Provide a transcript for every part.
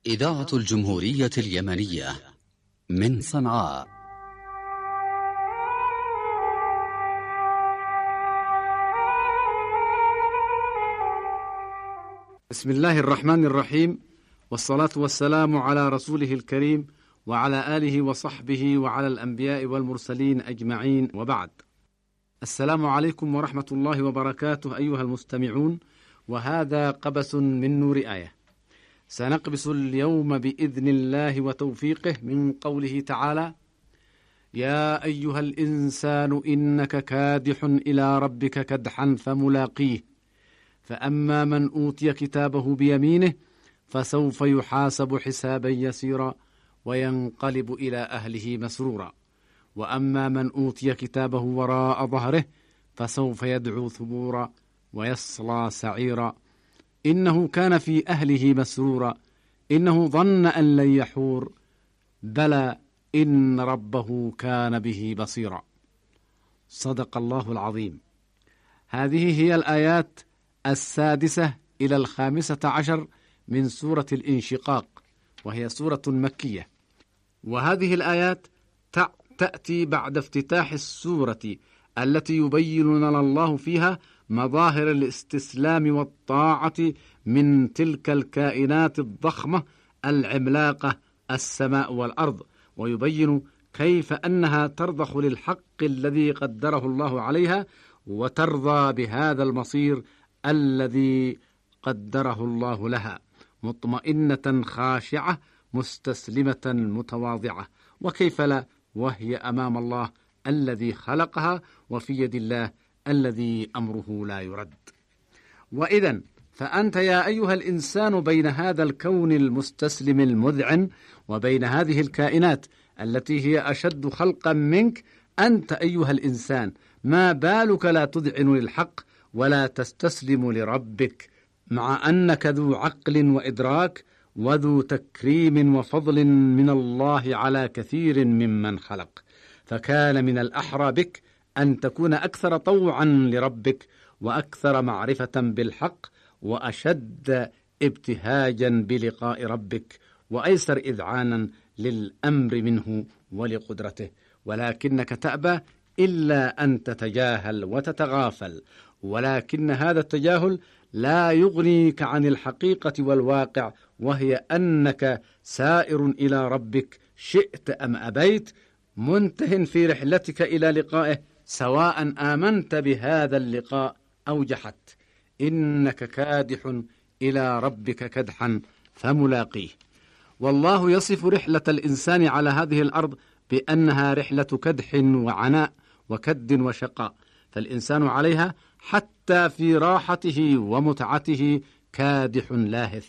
إذاعة الجمهورية اليمنية من صنعاء. بسم الله الرحمن الرحيم، والصلاة والسلام على رسوله الكريم وعلى آله وصحبه وعلى الأنبياء والمرسلين أجمعين، وبعد. السلام عليكم ورحمة الله وبركاته أيها المستمعون، وهذا قبس من نور آية. سنقبس اليوم بإذن الله وتوفيقه من قوله تعالى: يا أيها الإنسان إنك كادح إلى ربك كدحا فملاقيه، فأما من أوتي كتابه بيمينه فسوف يحاسب حسابا يسيرا وينقلب إلى أهله مسرورا، وأما من أوتي كتابه وراء ظهره فسوف يدعو ثبورا ويصلى سعيرا، إنه كان في أهله مسرورا، إنه ظن أن لن يحور، بلى إن ربه كان به بصيرا. صدق الله العظيم. هذه هي الآيات 6 إلى 15 من سورة الانشقاق، وهي سورة مكية، وهذه الآيات تأتي بعد افتتاح السورة التي يبين لنا الله فيها مظاهر الاستسلام والطاعة من تلك الكائنات الضخمة العملاقة السماء والأرض، ويبين كيف أنها ترضخ للحق الذي قدره الله عليها، وترضى بهذا المصير الذي قدره الله لها، مطمئنة خاشعة مستسلمة متواضعة، وكيف لا وهي أمام الله الذي خلقها، وفي يد الله الذي أمره لا يرد. وإذن فأنت يا أيها الإنسان بين هذا الكون المستسلم المذعن وبين هذه الكائنات التي هي أشد خلقا منك، أنت أيها الإنسان ما بالك لا تذعن للحق ولا تستسلم لربك، مع أنك ذو عقل وإدراك وذو تكريم وفضل من الله على كثير ممن خلق، فكان من الأحرى بك أن تكون أكثر طوعا لربك وأكثر معرفة بالحق وأشد ابتهاجا بلقاء ربك وأيسر إذعانا للأمر منه ولقدرته، ولكنك تأبى إلا أن تتجاهل وتتغافل، ولكن هذا التجاهل لا يغنيك عن الحقيقة والواقع، وهي أنك سائر إلى ربك شئت أم أبيت، منته في رحلتك إلى لقائه، سواء آمنت بهذا اللقاء أو جحدت. إنك كادح إلى ربك كدحا فملاقيه. والله يصف رحلة الإنسان على هذه الأرض بأنها رحلة كدح وعناء وكد وشقاء، فالإنسان عليها حتى في راحته ومتعته كادح لاهث،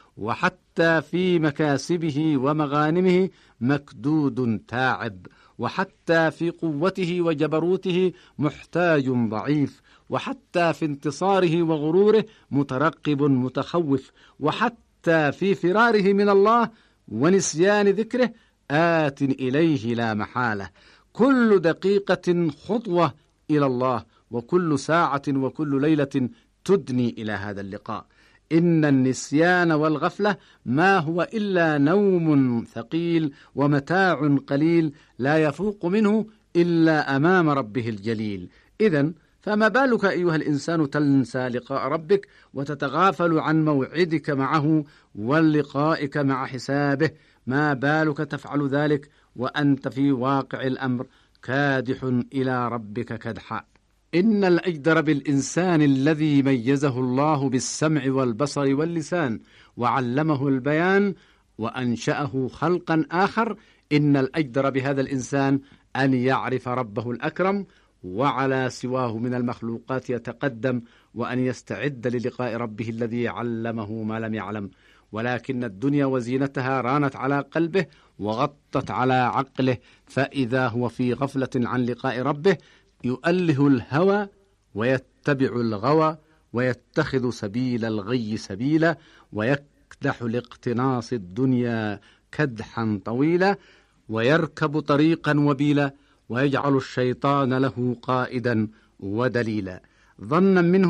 وحتى في مكاسبه ومغانمه مكدود تاعب، وحتى في قوته وجبروته محتاج ضعيف، وحتى في انتصاره وغروره مترقب متخوف، وحتى في فراره من الله ونسيان ذكره آت إليه لا محالة. كل دقيقة خطوة إلى الله، وكل ساعة وكل ليلة تدني إلى هذا اللقاء. إن النسيان والغفلة ما هو إلا نوم ثقيل ومتاع قليل لا يفوق منه إلا أمام ربه الجليل. إذن فما بالك أيها الإنسان تنسى لقاء ربك وتتغافل عن موعدك معه ولقائك مع حسابه؟ ما بالك تفعل ذلك وأنت في واقع الأمر كادح إلى ربك كدحا؟ إن الأجدر بالإنسان الذي ميزه الله بالسمع والبصر واللسان وعلمه البيان وأنشأه خلقا آخر، إن الأجدر بهذا الإنسان أن يعرف ربه الأكرم وعلى سواه من المخلوقات يتقدم، وأن يستعد للقاء ربه الذي علمه ما لم يعلم. ولكن الدنيا وزينتها رانت على قلبه وغطت على عقله، فإذا هو في غفلة عن لقاء ربه يؤله الهوى ويتبع الغوى ويتخذ سبيل الغي سبيلا، ويكدح لاقتناص الدنيا كدحا طويلا، ويركب طريقا وبيلا، ويجعل الشيطان له قائدا ودليلا، ظنا منه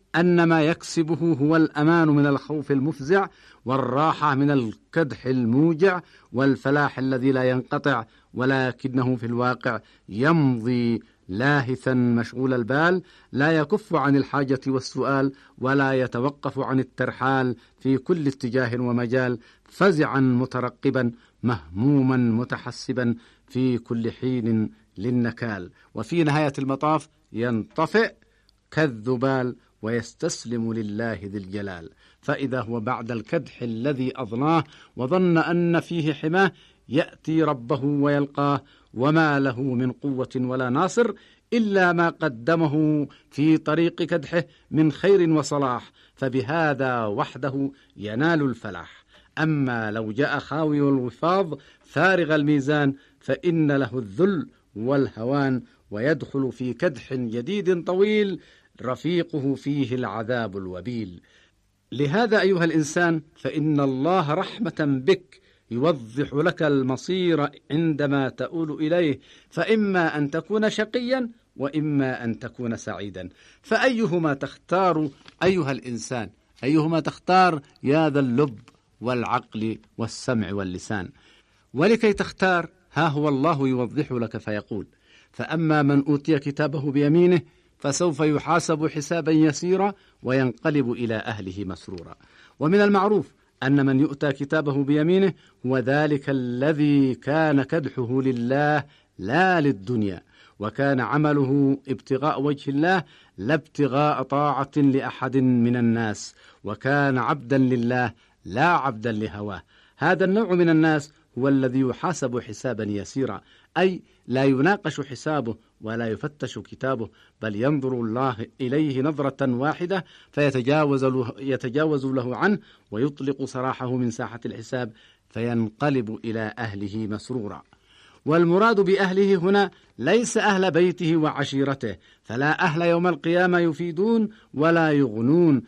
أن ما يكسبه هو الأمان من الخوف المفزع، والراحة من الكدح الموجع، والفلاح الذي لا ينقطع، ولكنه في الواقع يمضي لاهثا مشغول البال، لا يكف عن الحاجة والسؤال، ولا يتوقف عن الترحال في كل اتجاه ومجال، فزعا مترقبا، مهموما متحسبا في كل حين للنكال، وفي نهاية المطاف ينطفئ كالذبال ويستسلم لله ذي الجلال. فإذا هو بعد الكدح الذي أضناه وظن أن فيه حماه يأتي ربه ويلقاه، وما له من قوة ولا ناصر إلا ما قدمه في طريق كدحه من خير وصلاح، فبهذا وحده ينال الفلاح. أما لو جاء خاوي الوفاض فارغ الميزان فإن له الذل والهوان، ويدخل في كدح جديد طويل رفيقه فيه العذاب الوبيل. لهذا أيها الإنسان فإن الله رحمة بك يوضح لك المصير عندما تؤول إليه، فإما أن تكون شقيا وإما أن تكون سعيدا، فأيهما تختار أيها الإنسان؟ أيهما تختار يا ذا اللب والعقل والسمع واللسان؟ ولكي تختار ها هو الله يوضح لك فيقول: فأما من أوتي كتابه بيمينه فسوف يحاسب حسابا يسيرا وينقلب إلى أهله مسرورا. ومن المعروف أن من يؤتى كتابه بيمينه هو ذلك الذي كان كدحه لله لا للدنيا، وكان عمله ابتغاء وجه الله لا ابتغاء طاعة لأحد من الناس، وكان عبدا لله لا عبدا لهواه. هذا النوع من الناس هو الذي يحاسب حسابا يسيرا، أي لا يناقش حسابه ولا يفتش كتابه، بل ينظر الله إليه نظرة واحدة فيتجاوز له عنه ويطلق سراحه من ساحة الحساب، فينقلب إلى أهله مسرورا. والمراد بأهله هنا ليس أهل بيته وعشيرته، فلا أهل يوم القيامة يفيدون ولا يغنون،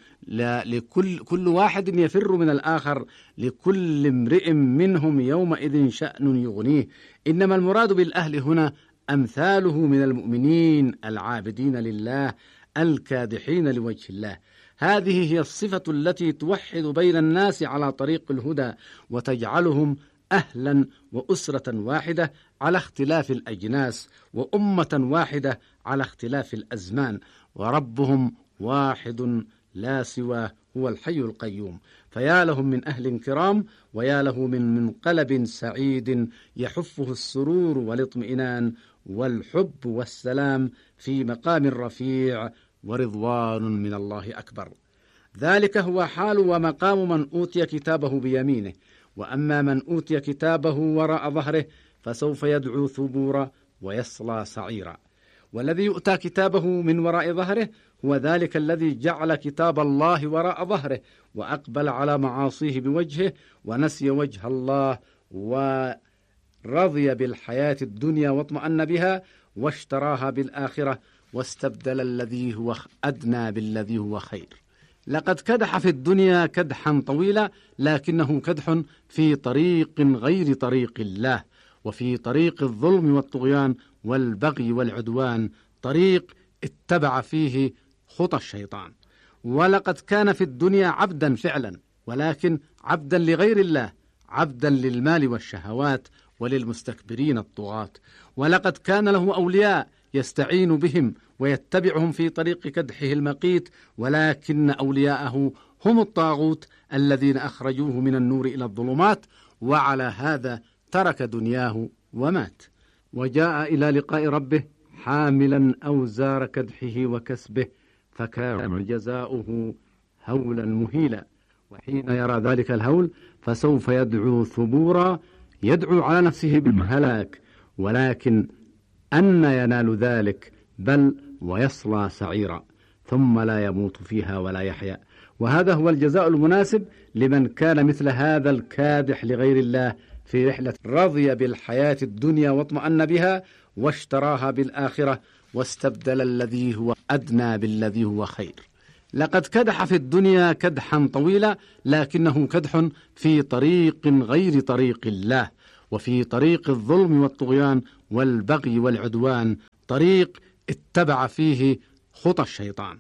كل واحد يفر من الآخر، لكل امرئ منهم يومئذ شأن يغنيه. إنما المراد بالأهل هنا أمثاله من المؤمنين العابدين لله الكادحين لوجه الله. هذه هي الصفة التي توحد بين الناس على طريق الهدى، وتجعلهم أهلا وأسرة واحدة على اختلاف الأجناس، وأمة واحدة على اختلاف الأزمان، وربهم واحد لا سواه هو الحي القيوم. فيا لهم من أهل كرام، ويا له من منقلب سعيد يحفه السرور والاطمئنان والحب والسلام في مقام رفيع ورضوان من الله أكبر. ذلك هو حال ومقام من أوتي كتابه بيمينه. وأما من أوتي كتابه وراء ظهره فسوف يدعو ثبورا ويصلى سعيرا. والذي يؤتى كتابه من وراء ظهره هو ذلك الذي جعل كتاب الله وراء ظهره، وأقبل على معاصيه بوجهه، ونسي وجه الله، ورضي بالحياة الدنيا واطمأن بها، واشتراها بالآخرة، واستبدل الذي هو أدنى بالذي هو خير. لقد كدح في الدنيا كدحا طويلا، لكنه كدح في طريق غير طريق الله، وفي طريق الظلم والطغيان والبغي والعدوان، طريق اتبع فيه خطى الشيطان. ولقد كان في الدنيا عبدا فعلا، ولكن عبدا لغير الله، عبدا للمال والشهوات وللمستكبرين الطغاة. ولقد كان له أولياء يستعين بهم ويتبعهم في طريق كدحه المقيت، ولكن أولياءه هم الطاغوت الذين أخرجوه من النور إلى الظلمات، وعلى هذا ترك دنياه ومات، وجاء إلى لقاء ربه حاملا أوزار كدحه وكسبه، فكان جزاؤه هولا مهيلا. وحين يرى ذلك الهول فسوف يدعو ثبورا، يدعو على نفسه بالهلاك، ولكن أن ينال ذلك؟ بل ويصلى سعيرا، ثم لا يموت فيها ولا يحيا. وهذا هو الجزاء المناسب لمن كان مثل هذا الكادح لغير الله في رحلة رضي بالحياة الدنيا واطمأن بها، واشتراها بالآخرة، واستبدل الذي هو أدنى بالذي هو خير. لقد كدح في الدنيا كدحا طويلا، لكنه كدح في طريق غير طريق الله، وفي طريق الظلم والطغيان والبغي والعدوان، طريق اتبع فيه خطى الشيطان.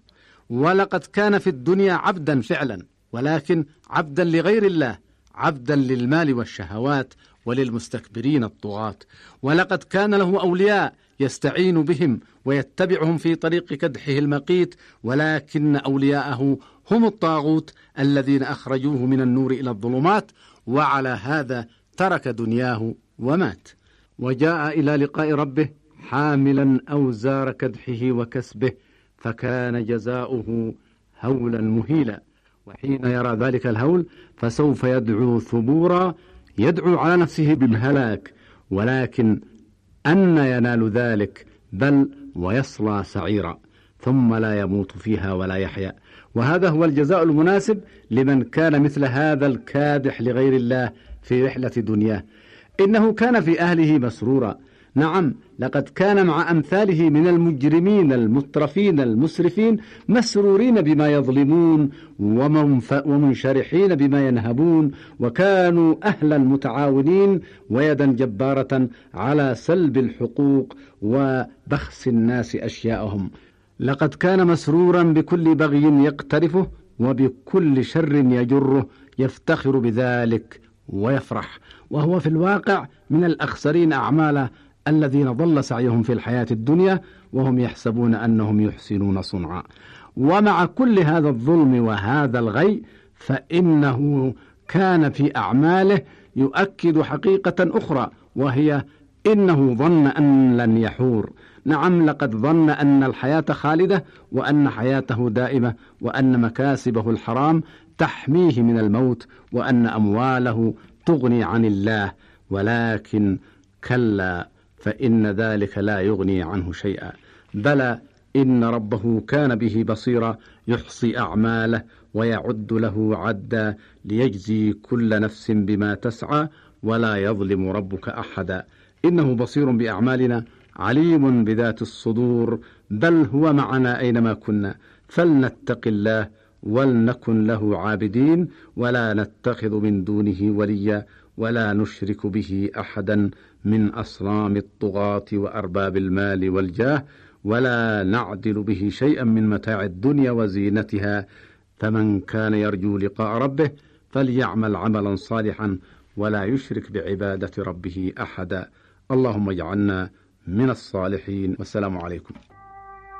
ولقد كان في الدنيا عبدا فعلا، ولكن عبدا لغير الله، عبدا للمال والشهوات وللمستكبرين الطغاة. ولقد كان له أولياء يستعين بهم ويتبعهم في طريق كدحه المقيت، ولكن أولياءه هم الطاغوت الذين أخرجوه من النور إلى الظلمات، وعلى هذا ترك دنياه ومات. وجاء إلى لقاء ربه حاملا أوزار كدحه وكسبه، فكان جزاؤه هولا مهيلا. وحين يرى ذلك الهول فسوف يدعو ثبورا، يدعو على نفسه بالهلاك، ولكن أن ينال ذلك؟ بل ويصلى سعيرا، ثم لا يموت فيها ولا يحيا. وهذا هو الجزاء المناسب لمن كان مثل هذا الكادح لغير الله في رحلة دنياه. إنه كان في أهله مسرورا، نعم، لقد كان مع أمثاله من المجرمين المترفين المسرفين مسرورين بما يظلمون ومنشرحين بما ينهبون، وكانوا أهلا متعاونين ويدا جبارة على سلب الحقوق وبخس الناس أشياءهم. لقد كان مسرورا بكل بغي يقترفه وبكل شر يجره، يفتخر بذلك ويفرح، وهو في الواقع من الأخسرين أعمالا الذين ضل سعيهم في الحياة الدنيا وهم يحسبون أنهم يحسنون صنعا. ومع كل هذا الظلم وهذا الغي فإنه كان في أعماله يؤكد حقيقة أخرى، وهي إنه ظن أن لن يحور. نعم، لقد ظن أن الحياة خالدة، وأن حياته دائمة، وأن مكاسبه الحرام تحميه من الموت، وأن أمواله تغني عن الله. ولكن كلا، فإن ذلك لا يغني عنه شيئا. بلى، إن ربه كان به بصيرا، يحصي أعماله ويعد له عدا، ليجزي كل نفس بما تسعى، ولا يظلم ربك أحدا. إنه بصير بأعمالنا، عليم بذات الصدور، بل هو معنا أينما كنا. فلنتق الله ولنكن له عابدين، ولا نتخذ من دونه وليا، ولا نشرك به أحدا من أصنام الطغاة وأرباب المال والجاه، ولا نعدل به شيئا من متاع الدنيا وزينتها. فمن كان يرجو لقاء ربه فليعمل عملا صالحا، ولا يشرك بعبادة ربه أحدا. اللهم اجعلنا من الصالحين، والسلام عليكم.